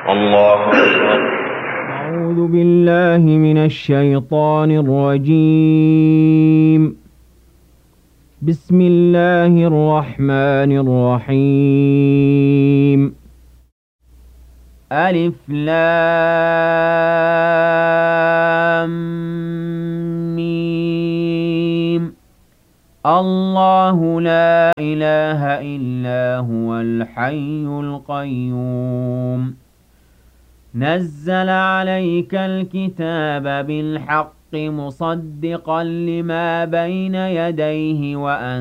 الله أكبر. أعوذ بالله من الشيطان الرجيم. بسم الله الرحمن الرحيم. ألف لام ميم. الله لا إله إلا هو الحي القيوم. نزل عليك الكتاب بالحق مصدقا لما بين يديه